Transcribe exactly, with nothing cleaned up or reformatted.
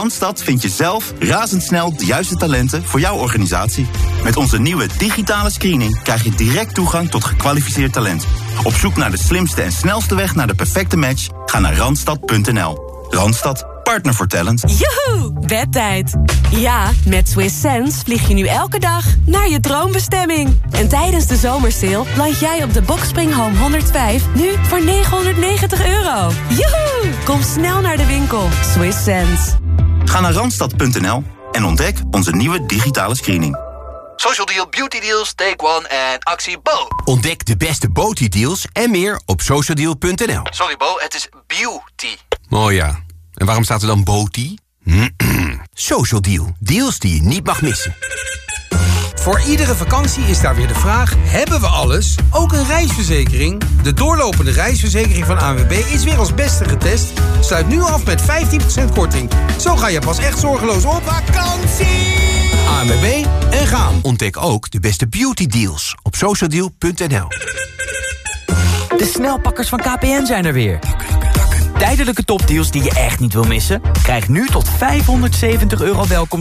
Randstad vind je zelf razendsnel de juiste talenten voor jouw organisatie. Met onze nieuwe digitale screening krijg je direct toegang tot gekwalificeerd talent. Op zoek naar de slimste en snelste weg naar de perfecte match? Ga naar randstad punt n l. Randstad, partner voor talent. Joehoe, bedtijd. Ja, met Swiss Sense vlieg je nu elke dag naar je droombestemming. En tijdens de zomersale land jij op de Boxspring Home honderdvijf nu voor negenhonderdnegentig euro. Joehoe, kom snel naar de winkel. Swiss Sense. Ga naar randstad punt n l en ontdek onze nieuwe digitale screening. Social Deal, Beauty Deals, Take One en actie Bo. Ontdek de beste Beauty deals en meer op social deal punt n l. Sorry Bo, het is beauty. Oh ja, en waarom staat er dan Beauty? Social Deal, deals die je niet mag missen. Voor iedere vakantie is daar weer de vraag, hebben we alles? Ook een reisverzekering? De doorlopende reisverzekering van A N W B is weer als beste getest. Sluit nu af met vijftien procent korting. Zo ga je pas echt zorgeloos op vakantie! A N W B en gaan. Ontdek ook de beste beauty deals op social deal punt n l. De snelpakkers van K P N zijn er weer. Tijdelijke topdeals die je echt niet wil missen? Krijg nu tot vijfhonderdzeventig euro welkom